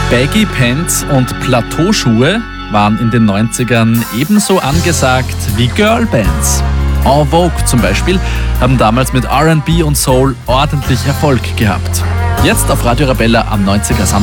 Baggy Pants und Plateauschuhe waren in den 90ern ebenso angesagt wie Girlbands. En Vogue zum Beispiel haben damals mit R&B und Soul ordentlich Erfolg gehabt. Jetzt auf Radio Arabella am 90er